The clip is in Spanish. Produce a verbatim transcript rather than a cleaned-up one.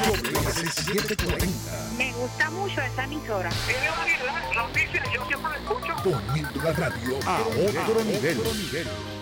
W S setecientos cuarenta. Me gusta mucho esa emisora. Tiene variedad, noticias, yo siempre la escucho. Poniendo la radio a otro nivel.